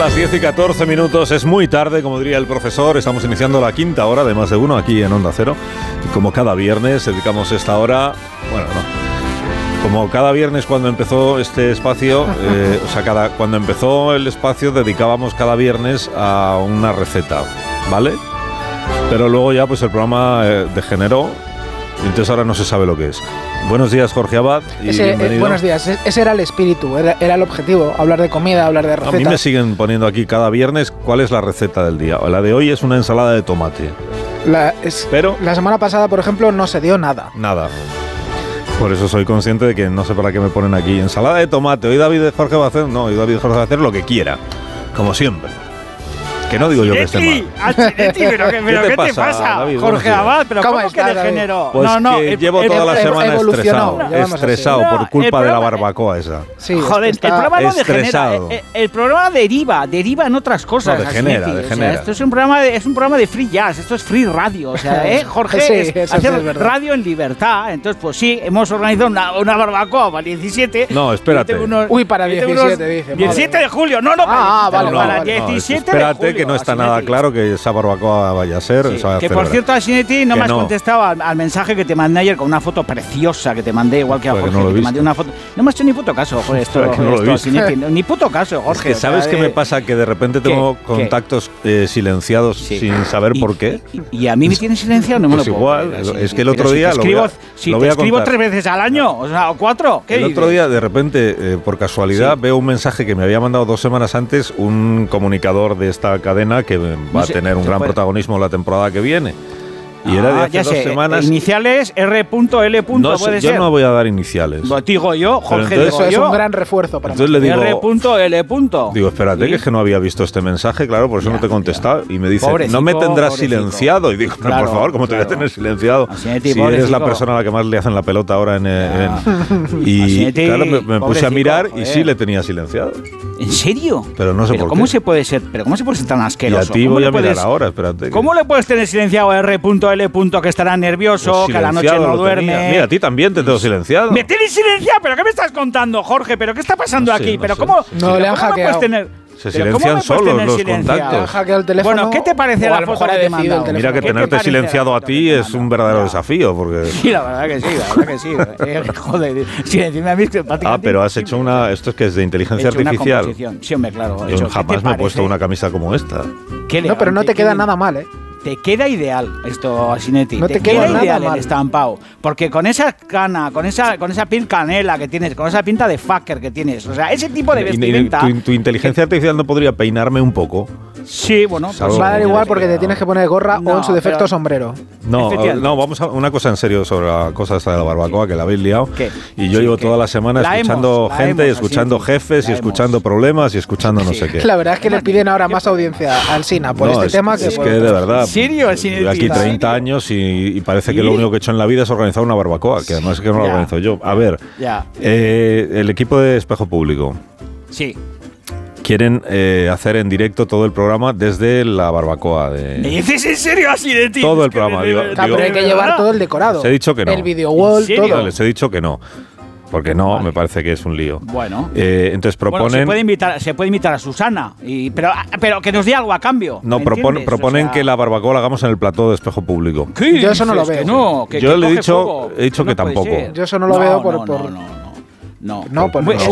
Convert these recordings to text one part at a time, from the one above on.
las 10 y 14 minutos, es muy tarde, como diría el profesor. Estamos iniciando la quinta hora de Más de Uno aquí en Onda Cero. Y como cada viernes dedicamos esta hora, bueno, no, como cada viernes cuando empezó este espacio, cuando empezó el espacio dedicábamos cada viernes a una receta, ¿vale? Pero luego ya pues el programa degeneró, y entonces ahora no se sabe lo que es. Buenos días, Jorge Abad, y bienvenido. Buenos días, ese era el espíritu, era el objetivo, hablar de comida, hablar de recetas. A mí me siguen poniendo aquí cada viernes cuál es la receta del día. La de hoy es una ensalada de tomate. Pero la semana pasada, por ejemplo, no se dio nada. Nada. Por eso soy consciente de que no sé para qué me ponen aquí ensalada de tomate. Hoy David Jorge va a hacer, hoy David Jorge va a hacer lo que quiera, como siempre. Que no digo yo que esté mal. ¿Pero qué te pasa, David, Jorge Abad? ¿Pero cómo que degeneró? Pues que llevo toda la semana estresado por culpa de la barbacoa esa. Sí, joder, el programa no degenera. El programa deriva en otras cosas. No, degenera. O sea, esto es un programa de free jazz, esto es free radio. O sea, Jorge, sí, hacer radio en libertad. Entonces, pues sí, hemos organizado una barbacoa para el 17. No, espérate. Para el 17, dice. 17 de julio, para el 17 de julio. Que no está nada claro que esa barbacoa vaya a ser. Sí, que por cierto, Asinetti, no me has contestado al mensaje que te mandé ayer con una foto preciosa que te mandé, igual que a Jorge, que te mandé una foto. No me has hecho ni puto caso, Jorge, Asinetti, ni puto caso, Jorge. Es que ¿sabes qué me pasa? Que de repente tengo contactos silenciados sin saber por qué. ¿Y a mí me tienen silenciado? No me lo puedo igual, es que el otro día Si te escribo 3 veces al año, o sea, o 4, ¿qué el otro día, de repente, por casualidad, veo un mensaje que me había mandado 2 semanas antes un comunicador de esta cadena que va a tener un gran protagonismo la temporada que viene. Y era de hace 2 semanas. Iniciales R.L. No, puede yo ser. no voy a dar iniciales. Lo digo yo, Jorge, digo eso es un gran refuerzo para entonces le digo, R.L. Digo, espérate, que es que no había visto este mensaje, claro, por eso no te he contestado. Y me dice, no me tendrás silenciado. Y digo, por favor, ¿cómo te voy a tener silenciado? Si eres la persona a la que más le hacen la pelota ahora y claro, me puse a mirar y sí le tenía silenciado. ¿En serio? Pero no sé por qué. ¿Cómo se puede ser tan asqueroso? Y a ti voy a mirar ahora, espérate. ¿Cómo le puedes tener silenciado a R.L. que estará nervioso, que a la noche no duerme? Mira, a ti también te tengo silenciado. ¿Me tienes silenciado? ¿Pero qué me estás contando, Jorge? ¿Pero qué está pasando aquí? ¿Pero cómo? No le han hackeado. Se silencian solos los contactos. Han hackeado el teléfono. Bueno, ¿qué te parece la foto que te he mandado? Mira, que tenerte silenciado a ti es un verdadero desafío, porque... Sí, la verdad que sí. Joder, silenciarme a mí es prácticamente... pero has hecho esto es que es de inteligencia artificial. Sí, hombre, claro. Yo jamás me he puesto una camisa como esta. No, pero no te queda nada mal, ¿eh? Te queda ideal esto, Asinetti. No te queda ideal mal el estampado. Porque con esa cana, con esa piel canela que tienes, con esa pinta de fucker que tienes, o sea, ese tipo de vestimenta... ¿Tu inteligencia artificial no podría peinarme un poco? Sí, bueno... Pues va a dar igual porque te tienes que poner gorra o en su defecto sombrero. No, vamos a una cosa en serio sobre la cosa esta de la barbacoa, que la habéis liado. ¿Qué? Y yo llevo toda la semana escuchando gente, escuchando jefes y escuchando problemas y escuchando no sé qué. La verdad es que le piden ahora más audiencia al SINA por este tema que... Es que de verdad... ¿En serio? Aquí 30 años y parece que lo único que he hecho en la vida es organizar una barbacoa, que además es que no la organizo yo. A ver, el equipo de Espejo Público quieren hacer en directo todo el programa desde la barbacoa. ¿Me dices en serio así de ti? Todo el programa. Pero hay que llevar todo el decorado. Les he dicho que no. El video wall, todo. Les he dicho que no. Porque me parece que es un lío. Bueno. Entonces proponen... se puede invitar a Susana, pero que nos dé algo a cambio. No, proponen que la barbacoa la hagamos en el plató de Espejo Público. ¿Qué? Yo eso no lo veo. Yo le he dicho que tampoco. Yo eso no lo veo por... No,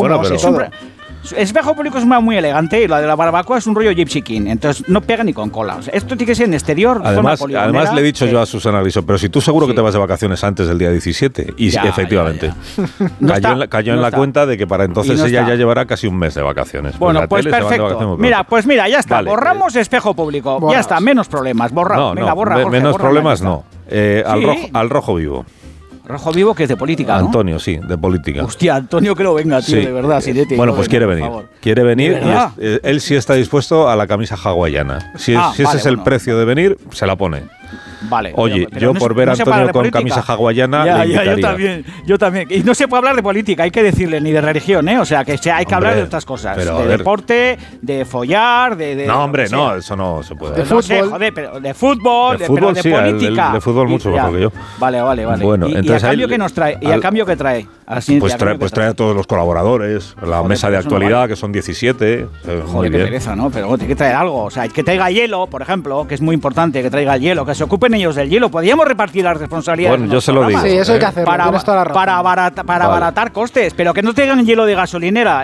Espejo Público es muy elegante y la de la barbacoa es un rollo Gypsy King, entonces no pega ni con cola. O sea, esto tiene que ser en exterior. Además le he dicho yo a Susana Griso, pero si tú seguro que te vas de vacaciones antes del día 17. Y efectivamente, cayó en la cuenta de que para entonces ella ya llevará casi un mes de vacaciones. Bueno, pues perfecto. Mira, ya está. Vale. Borramos Espejo Público. Ya está, menos problemas. Borra. Venga, borra, Jorge, menos borra, problemas no. Al rojo vivo. Rojo Vivo, que es de política, ¿no? Antonio, sí, de política. Hostia, Antonio, que lo venga, tío, de verdad. Bueno, pues quiere venir. Quiere venir y él sí está dispuesto a la camisa hawaiana. Si ese es el precio de venir, se la pone. Vale. Oye, yo por ver a Antonio con camisa hawaiana le invitaría. Yo también. Y no se puede hablar de política, hay que decirle, ni de religión, ¿eh? O sea, que hay que hablar de otras cosas. De deporte, de follar, No, hombre, no, eso no se puede. De fútbol. No sé, joder, pero de fútbol, de política. De fútbol mucho mejor que yo. Vale. Bueno, ¿Y a cambio qué nos trae? ¿Y a cambio qué trae? Pues trae a todos los colaboradores, la mesa de actualidad, que son 17. Joder, qué pereza, ¿no? Pero tiene que traer algo. O sea, que traiga hielo, por ejemplo, que es muy importante, que traiga hielo, que se ocupen ellos del hielo. Podríamos repartir las responsabilidades. Bueno, yo se lo digo. Sí, eso hay que hacerlo. Para abaratar costes, pero que no traigan hielo de gasolinera.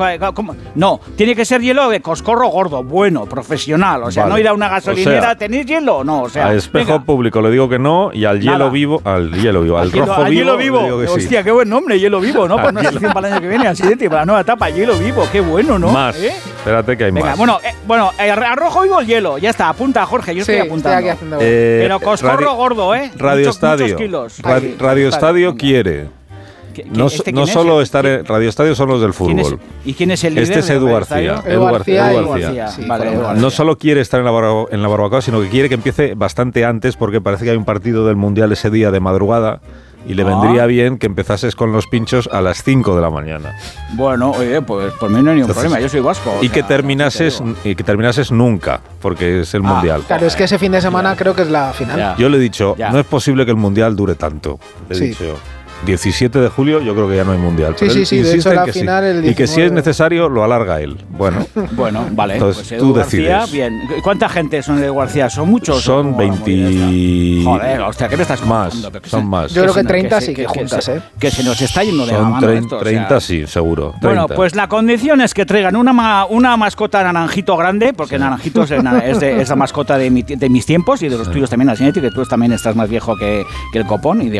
No, tiene que ser hielo de coscorro gordo, bueno, profesional. O sea, no ir a una gasolinera, ¿tenéis hielo? No, o sea. A espejo público le digo que no, y al hielo vivo, al rojo vivo. Hostia, qué buen nombre, hielo vivo, ¿no? Para una sección para el año que viene, así para la nueva etapa, hielo vivo, qué bueno, ¿no? Más. Espérate que hay más. Bueno, a rojo vivo el hielo, ya está, apunta, Jorge, yo estoy apuntando. Pero coscorro gordo, Radio Estadio. Radio Estadio quiere. No solo estar en Radio Estadio son los del fútbol. ¿Y quién es el líder? Este es Edu García. Edu García. Sí, vale. No solo quiere estar en la barbacoa, sino que quiere que empiece bastante antes, porque parece que hay un partido del Mundial ese día de madrugada. Y le vendría bien que empezases con los pinchos a las 5 de la mañana. Bueno, oye, pues por mí no hay ningún problema, yo soy vasco. Y que terminases nunca, porque es el Mundial. Claro, es que ese fin de semana creo que es la final. Ya. Yo le he dicho, no es posible que el Mundial dure tanto. Le he dicho, 17 de julio yo creo que ya no hay Mundial. Sí, de hecho la final el 19. Y que si es necesario lo alarga él. Bueno, vale. Entonces pues tú decides. Bien. ¿Cuánta gente son de García? ¿Son muchos? Son 20... Joder, hostia, ¿qué me estás contando? Son más. Yo creo que 30 sí que juntas, ¿eh? Que se nos está yendo de la mano esto. 30 sí, seguro. 30. Bueno, pues la condición es que traigan una mascota naranjito grande, porque Naranjito es la mascota de mis tiempos y de los tuyos también, Asinetti, que tú también estás más viejo que el copón. Y